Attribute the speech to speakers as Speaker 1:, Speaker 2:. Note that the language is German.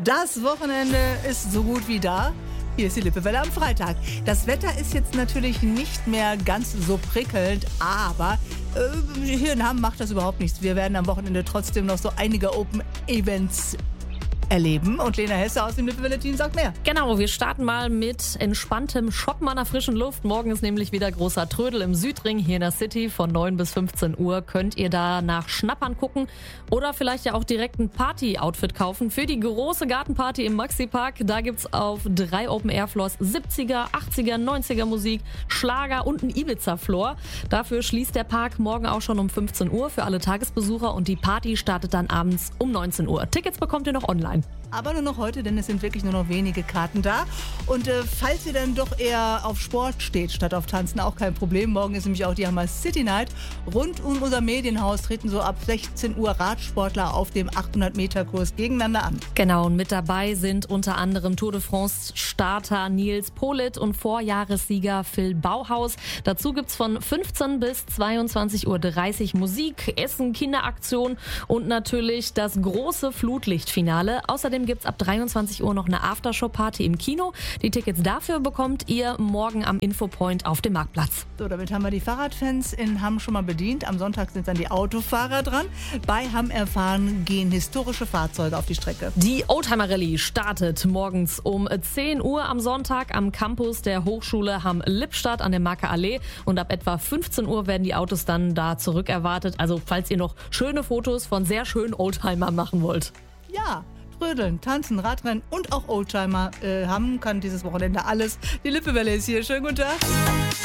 Speaker 1: Das Wochenende ist so gut wie da. Hier ist die Lippewelle am Freitag. Das Wetter ist jetzt natürlich nicht mehr ganz so prickelnd, aber hier in Hamm macht das überhaupt nichts. Wir werden am Wochenende trotzdem noch so einige Open-Events erleben. Und Lena Hesse aus dem Lippewelle-Team sagt mehr.
Speaker 2: Genau, wir starten mal mit entspanntem Shoppen an der frischen Luft. Morgen ist nämlich wieder großer Trödel im Südring hier in der City. Von 9 bis 15 Uhr könnt ihr da nach Schnappern gucken oder vielleicht ja auch direkt ein Party-Outfit kaufen für die große Gartenparty im Maxi-Park. Da gibt's auf 3 Open-Air-Floors 70er, 80er, 90er Musik, Schlager und ein Ibiza-Floor. Dafür schließt der Park morgen auch schon um 15 Uhr für alle Tagesbesucher und die Party startet dann abends um 19 Uhr. Tickets bekommt ihr noch online.
Speaker 1: Aber nur noch heute, denn es sind wirklich nur noch wenige Karten da. Und falls ihr dann doch eher auf Sport steht, statt auf Tanzen, auch kein Problem. Morgen ist nämlich auch die Hammer City Night. Rund um unser Medienhaus treten so ab 16 Uhr Radsportler auf dem 800-Meter-Kurs gegeneinander an.
Speaker 2: Genau, und mit dabei sind unter anderem Tour de France-Starter Nils Politt und Vorjahressieger Phil Bauhaus. Dazu gibt's von 15 bis 22.30 Uhr Musik, Essen, Kinderaktion und natürlich das große Flutlichtfinale. Außerdem gibt's ab 23 Uhr noch eine Aftershow-Party im Kino. Die Tickets dafür bekommt ihr morgen am Infopoint auf dem Marktplatz.
Speaker 1: So, damit haben wir die Fahrradfans in Hamm schon mal bedient. Am Sonntag sind dann die Autofahrer dran. Bei Hamm erfahren gehen historische Fahrzeuge auf die Strecke.
Speaker 2: Die Oldtimer Rallye startet morgens um 10 Uhr am Sonntag am Campus der Hochschule Hamm-Lippstadt an der Marker Allee. Und ab etwa 15 Uhr werden die Autos dann da zurückerwartet. Also falls ihr noch schöne Fotos von sehr schönen Oldtimern machen wollt.
Speaker 1: Ja, Trödeln, Tanzen, Radrennen und auch Oldtimer. Hamm kann dieses Wochenende alles. Die Lippewelle ist hier. Schönen guten Tag.